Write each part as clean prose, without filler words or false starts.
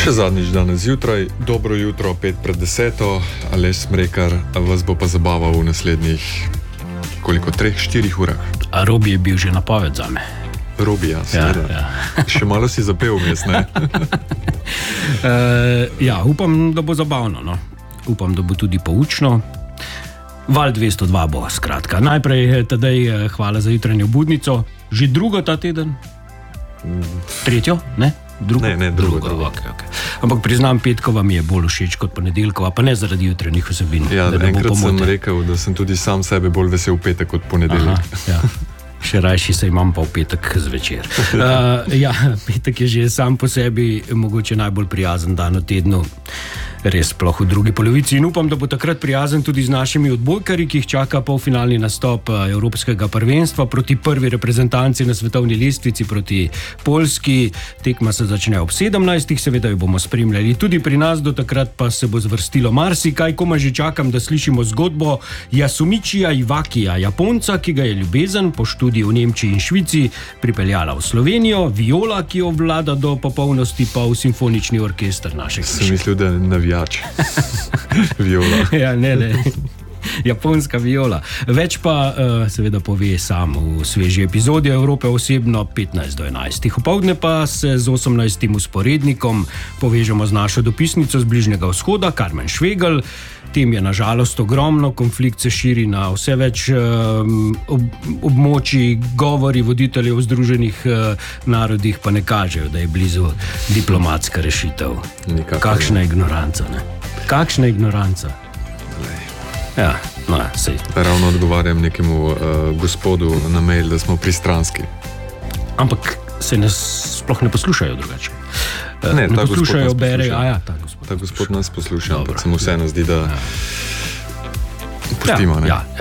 Še zadnjič danes zjutraj, dobro jutro, 5:50, Aleš Smrekar vas bo pa zabaval v naslednjih, 3-4 urah. A Robi je bil že napoved za me. Robi, ja, seveda. Ja. Še malo si zapel vmes, ne? Upam, da bo zabavno, no. Upam, da bo tudi poučno. Val 202 bo, skratka. Najprej, Tadej, hvala za jutranjo budnico. Že drugo ta teden? Tretjo? Ne? Drugo? Ne, drugo. Okay. Ampak priznam, petkova mi je bolj všeč kot ponedeljkova, pa ne zaradi jutranjih vsebin. Ja, enkrat sem rekel, da sem tudi sam sebe bolj vesel petek kot ponedeljek. Ja. Še rajši se imam pa v petek zvečer. Petek je že sam po sebi mogoče najbolj prijazen dan v tednu. Res sploh v drugi polovici in upam, da bo takrat prijazen tudi z našimi odbojkarji, ki jih čaka polfinalni nastop Evropskega prvenstva proti prvi reprezentanci na svetovni lestvici, proti Poljski. Tekma se začne ob 17. Seveda jo bomo spremljali tudi pri nas, do takrat pa se bo zvrstilo marsikaj. Komaj že čakam, da slišimo zgodbo Yasumichija Iwakija, Japonca, ki ga je ljubezen po študiju v Nemčiji in Švici pripeljala v Slovenijo, viola, ki jo obvlada do popolnosti, pa v simfonični orkester našega. Sem mislil, da navijač. Viola. Ja, ne. Japonska viola. Več pa seveda pove sam v sveži epizodi Evrope osebno 15:11. Opoldne pa se z 18. usporednikom povežemo z našo dopisnico z Bližnjega vzhoda, Karmen Švegelj. Tem je na žalost ogromno, konflikt se širi na vse več območij, govori voditeljev v Združenih narodih pa ne kažejo, da je blizu diplomatska rešitev. Kakšna ignoranca, ne? Kakšna ignoranca. Ja, sej. Ravno odgovarjam nekemu gospodu na mail, da smo pristranski. Ampak se nas sploh ne poslušajo drugače. Ne poslušajo, berejo. Ta gospod nas posluša, ampak se mu vseeno zdi, da pustimo.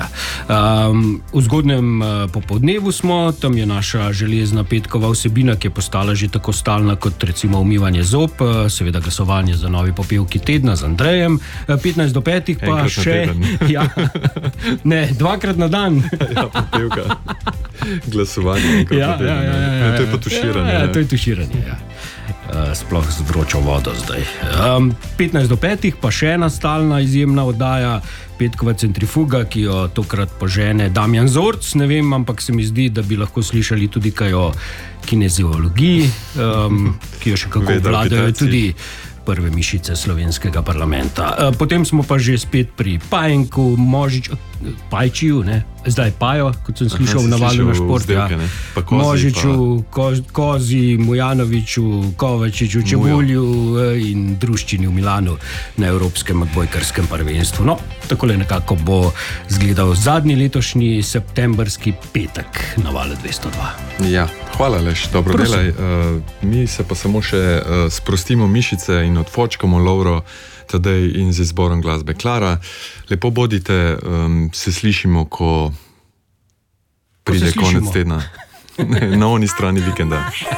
V zgodnem popoldnevu smo, tam je naša železna petkova vsebina, ki je postala že tako stalna kot recimo umivanje zob, seveda glasovanje za novi popevki tedna z Andrejem, 15:05 pa enkrat še... Ne, dvakrat na dan. Popevka. Glasovanje enkrat na teden. To je pa tuširanje. To je tuširanje, sploh z vročo vodo zdaj. 15:05 pa še ena stalna izjemna oddaja, petkova centrifuga, ki jo tokrat požene Damjan Zorc. Ne vem, ampak se mi zdi, da bi lahko slišali tudi kaj o kineziologiji, ki jo še kako vladajo tudi prve mišice slovenskega parlamenta. Potem smo pa že spet pri Pajenku, Pajčiju, ne? Zdaj Pajo, kot sem slišal v Navalu na šport. Možiču, Kozi, Mujanoviču, Kovačiču, Čebulju in Druščini v Milanu na Evropskem odbojkarskem prvenstvu. No, takole nekako bo izgledal zadnji letošnji septembrski petek na Valu 202. Ja, hvala Leš, dobro delaj. Mi se pa samo še sprostimo mišice in odfočkamo Lovro Tadej in z izborom glasbe Klara. Lepo bodite, se slišimo, ko pride konec tedna. Na oni strani vikenda.